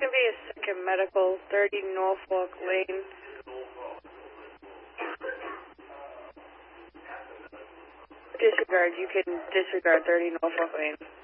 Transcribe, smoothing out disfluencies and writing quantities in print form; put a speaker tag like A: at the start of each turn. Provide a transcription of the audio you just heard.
A: Going to be a second medical, 30 Norfolk Lane. Disregard, you can disregard 30 Norfolk Lane.